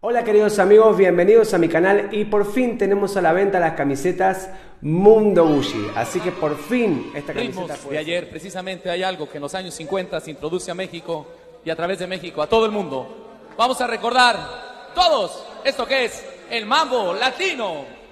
Hola queridos amigos, bienvenidos a mi canal y por fin tenemos a la venta las camisetas Mundo Gucci, así que por fin esta camiseta De ayer, precisamente hay algo que en los años 50 se introduce a México y a través de México a todo el mundo. Vamos a recordar todos esto que es el mambo latino.